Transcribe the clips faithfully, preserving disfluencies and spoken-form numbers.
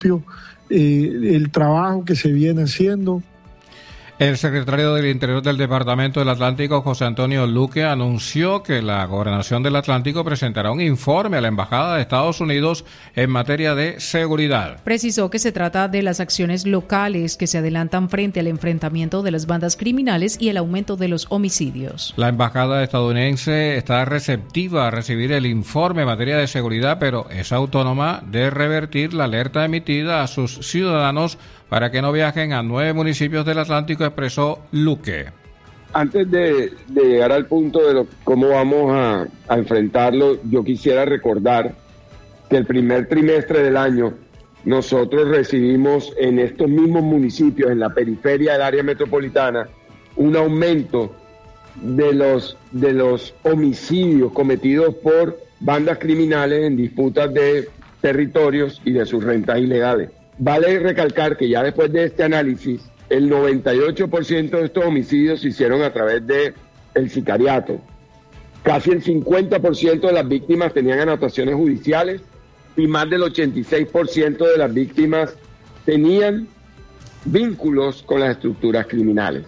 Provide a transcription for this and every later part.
eh, el trabajo que se viene haciendo. El secretario del Interior del Departamento del Atlántico, José Antonio Luque, anunció que la Gobernación del Atlántico presentará un informe a la Embajada de Estados Unidos en materia de seguridad. Precisó que se trata de las acciones locales que se adelantan frente al enfrentamiento de las bandas criminales y el aumento de los homicidios. La Embajada estadounidense está receptiva a recibir el informe en materia de seguridad, pero es autónoma de revertir la alerta emitida a sus ciudadanos para que no viajen a nueve municipios del Atlántico, expresó Luque. Antes de, de llegar al punto de lo, cómo vamos a, a enfrentarlo, yo quisiera recordar que el primer trimestre del año nosotros recibimos en estos mismos municipios, en la periferia del área metropolitana, un aumento de los, de los homicidios cometidos por bandas criminales en disputas de territorios y de sus rentas ilegales. Vale recalcar que ya después de este análisis, el noventa y ocho por ciento de estos homicidios se hicieron a través de el sicariato. Casi el cincuenta por ciento de las víctimas tenían anotaciones judiciales y más del ochenta y seis por ciento de las víctimas tenían vínculos con las estructuras criminales.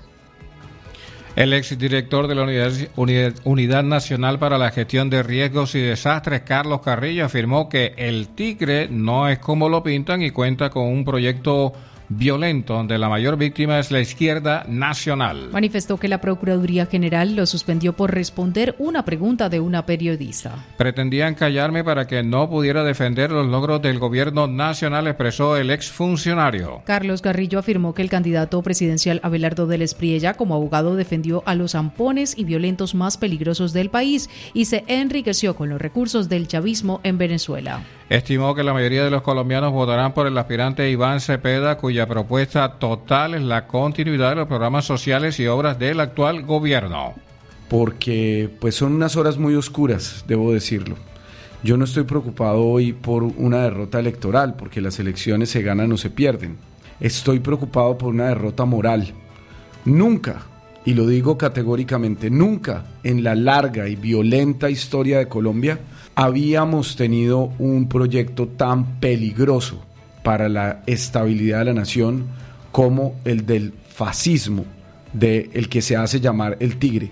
El exdirector de la Unidad, Unidad, Unidad Nacional para la Gestión de Riesgos y Desastres, Carlos Carrillo, afirmó que el Tigre no es como lo pintan y cuenta con un proyecto violento donde la mayor víctima es la izquierda nacional. Manifestó que la Procuraduría General lo suspendió por responder una pregunta de una periodista. Pretendían callarme para que no pudiera defender los logros del gobierno nacional, expresó el exfuncionario. Carlos Carrillo afirmó que el candidato presidencial Abelardo del Espriella, como abogado, defendió a los zampones y violentos más peligrosos del país y se enriqueció con los recursos del chavismo en Venezuela. Estimó que la mayoría de los colombianos votarán por el aspirante Iván Cepeda, cuya propuesta total es la continuidad de los programas sociales y obras del actual gobierno. Porque pues son unas horas muy oscuras, debo decirlo. Yo no estoy preocupado hoy por una derrota electoral, porque las elecciones se ganan o se pierden. Estoy preocupado por una derrota moral. Nunca, y lo digo categóricamente, nunca en la larga y violenta historia de Colombia habíamos tenido un proyecto tan peligroso para la estabilidad de la nación como el del fascismo, de el que se hace llamar el Tigre.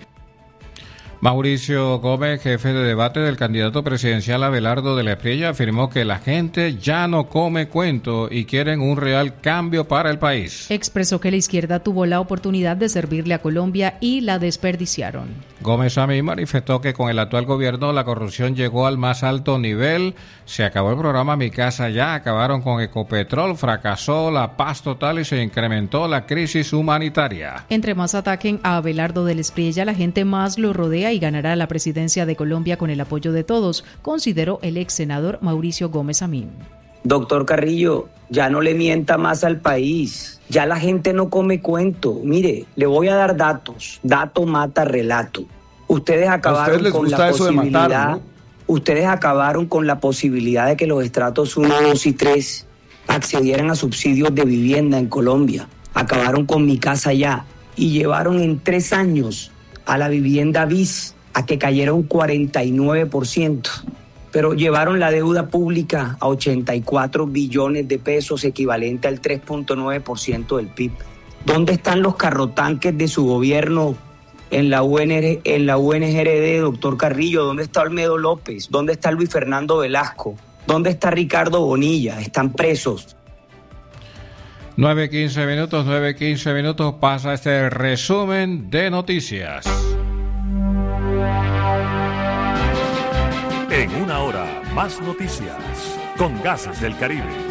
Mauricio Gómez, jefe de debate del candidato presidencial Abelardo del Espriella, afirmó que la gente ya no come cuento y quieren un real cambio para el país. Expresó que la izquierda tuvo la oportunidad de servirle a Colombia y la desperdiciaron. Gómez Amí manifestó que con el actual gobierno la corrupción llegó al más alto nivel, se acabó el programa Mi Casa Ya, acabaron con Ecopetrol, fracasó la paz total y se incrementó la crisis humanitaria. Entre más ataquen a Abelardo del Espriella, la gente más lo rodea y ganará la presidencia de Colombia con el apoyo de todos, consideró el ex senador Mauricio Gómez Amín. Doctor Carrillo, ya no le mienta más al país, ya la gente no come cuento. Mire, le voy a dar datos, dato mata relato. Ustedes acabaron ustedes con la posibilidad, matar, ¿no? Ustedes acabaron con la posibilidad de que los estratos uno, dos y tres accedieran a subsidios de vivienda en Colombia. Acabaron con Mi Casa Ya y llevaron en tres años a la vivienda bis a que cayera un cuarenta y nueve por ciento, pero llevaron la deuda pública a ochenta y cuatro billones de pesos, equivalente al tres punto nueve por ciento del P I B. ¿Dónde están los carrotanques de su gobierno en la U N R, en la U N G R D, doctor Carrillo? ¿Dónde está Olmedo López? ¿Dónde está Luis Fernando Velasco? ¿Dónde está Ricardo Bonilla? Están presos. nueve quince minutos, nueve quince minutos, pasa este resumen de noticias. En una hora, más noticias con Gases del Caribe.